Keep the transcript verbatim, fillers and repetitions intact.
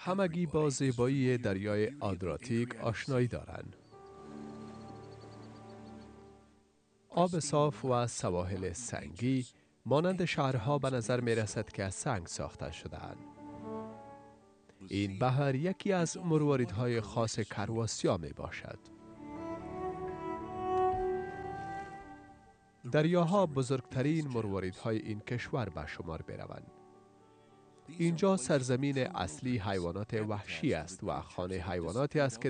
همگی با زیبایی دریای آدریاتیک آشنایی دارند. آب صاف و سواحل سنگی مانند شهرها به نظر می رسد که از سنگ ساخته شده‌اند. این بحر یکی از مرواریدهای خاص کرواسیا می باشد. دریاها بزرگترین مرواریدهای این کشور به شمار بروند. اینجا سرزمین اصلی حیوانات وحشی است و خانه حیواناتی است که